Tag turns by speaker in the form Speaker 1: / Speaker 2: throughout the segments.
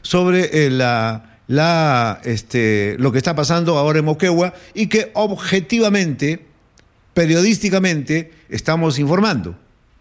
Speaker 1: sobre lo que está pasando ahora en Moquegua y que objetivamente, periodísticamente, estamos informando.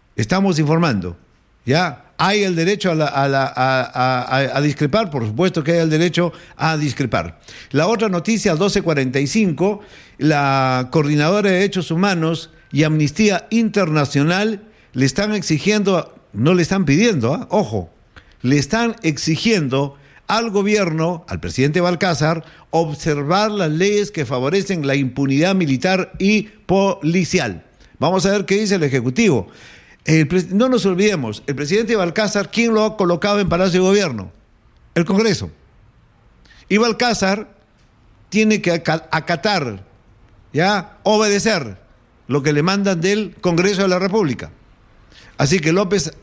Speaker 1: ¿Ya? ¿Hay el derecho a discrepar? Por supuesto que hay el derecho a discrepar. La otra noticia, 12:45, la Coordinadora de Derechos Humanos y Amnistía Internacional le están exigiendo, no le están pidiendo, ojo, le están exigiendo al gobierno, al presidente Balcázar, observar las leyes que favorecen la impunidad militar y policial. Vamos a ver qué dice el Ejecutivo. No nos olvidemos, el presidente Balcázar, ¿quién lo ha colocado en Palacio de Gobierno? El Congreso. Y Balcázar tiene que acatar, ¿ya? Obedecer lo que le mandan del Congreso de la República. Así que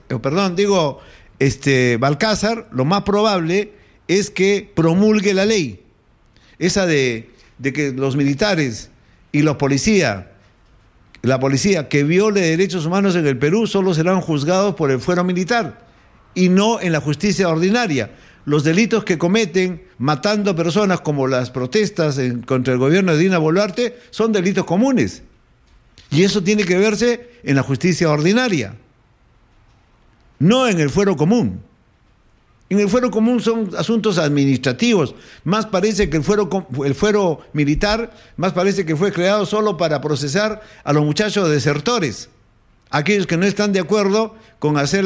Speaker 1: Balcázar, lo más probable es que promulgue la ley, esa de que los militares y los la policía que viole derechos humanos en el Perú solo serán juzgados por el fuero militar y no en la justicia ordinaria. Los delitos que cometen matando personas, como las protestas contra el gobierno de Dina Boluarte, son delitos comunes. Y eso tiene que verse en la justicia ordinaria, no en el fuero común. En el fuero común son asuntos administrativos. Más parece que el fuero militar, más parece que fue creado solo para procesar a los muchachos desertores, aquellos que no están de acuerdo con hacer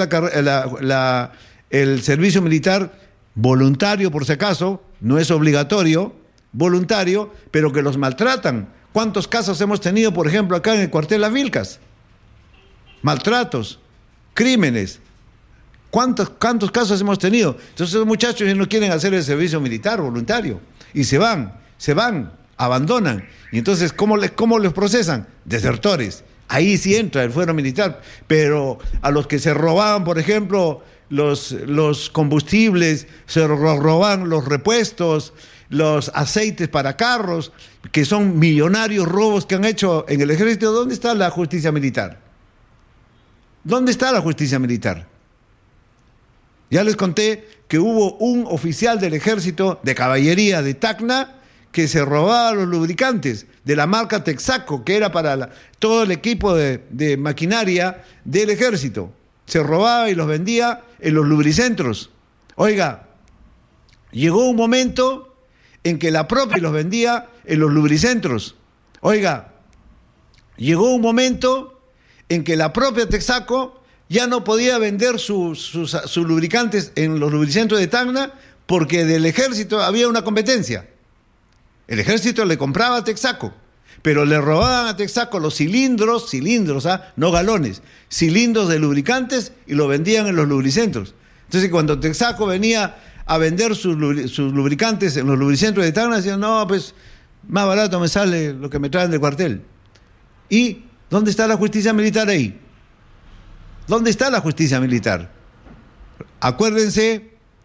Speaker 1: el servicio militar voluntario, por si acaso, no es obligatorio, voluntario, pero que los maltratan. ¿Cuántos casos hemos tenido, por ejemplo, acá en el cuartel Las Vilcas? Maltratos, crímenes. ¿Cuántos casos hemos tenido? Entonces los muchachos ya no quieren hacer el servicio militar voluntario y se van, abandonan. Y entonces, ¿cómo les procesan? Desertores. Ahí sí entra el fuero militar. Pero a los que se robaban, por ejemplo, los combustibles, se robaban los repuestos, los aceites para carros, que son millonarios robos que han hecho en el ejército, ¿dónde está la justicia militar? ¿Dónde está la justicia militar? Ya les conté que hubo un oficial del ejército de caballería de Tacna que se robaba los lubricantes de la marca Texaco, que era para todo el equipo de maquinaria del ejército. Se robaba y los vendía en los lubricentros. Oiga, llegó un momento en que la propia los vendía en los lubricentros. Oiga, llegó un momento en que la propia Texaco ya no podía vender sus lubricantes en los lubricentros de Tacna porque del ejército había una competencia. El ejército le compraba a Texaco, pero le robaban a Texaco los cilindros, no galones, cilindros de lubricantes y lo vendían en los lubricentros. Entonces cuando Texaco venía a vender sus lubricantes en los lubricentros de Tacna, decían, no, pues más barato me sale lo que me traen del cuartel. ¿Y dónde está la justicia militar ahí? ¿Dónde está la justicia militar? Acuérdense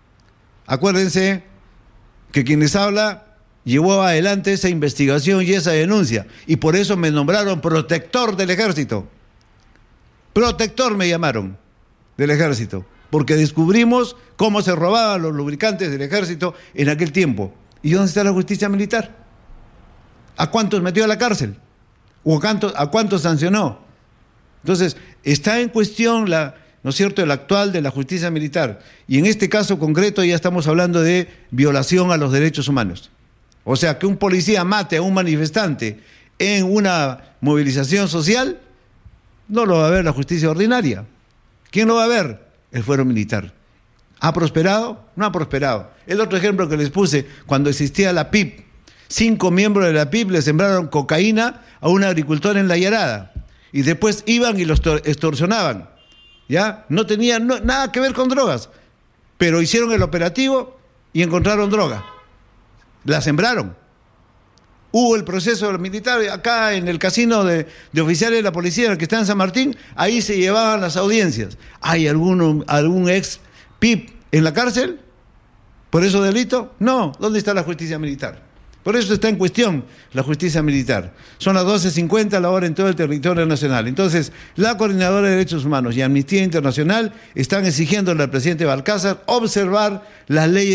Speaker 1: que quien les habla llevó adelante esa investigación y esa denuncia, y por eso me nombraron protector del ejército. Protector me llamaron del ejército, porque descubrimos cómo se robaban los lubricantes del ejército en aquel tiempo. ¿Y dónde está la justicia militar? ¿A cuántos metió a la cárcel? ¿O a cuántos sancionó? Entonces, está en cuestión ¿no es cierto?, el actual de la justicia militar. Y en este caso concreto ya estamos hablando de violación a los derechos humanos. O sea, que un policía mate a un manifestante en una movilización social, no lo va a ver la justicia ordinaria. ¿Quién lo va a ver? El fuero militar. ¿Ha prosperado? No ha prosperado. El otro ejemplo que les puse, cuando existía la PIP, 5 miembros de la PIP le sembraron cocaína a un agricultor en La Yarada. Y después iban y los extorsionaban, ¿ya? No tenían nada que ver con drogas, pero hicieron el operativo y encontraron droga. La sembraron. Hubo el proceso militar acá en el casino de oficiales de la policía que está en San Martín, ahí se llevaban las audiencias. ¿Hay algún ex PIP en la cárcel por esos delitos? No. ¿Dónde está la justicia militar? Por eso está en cuestión la justicia militar. Son las 12:50 la hora en todo el territorio nacional. Entonces, la Coordinadora de Derechos Humanos y Amnistía Internacional están exigiéndole al presidente Balcázar observar las leyes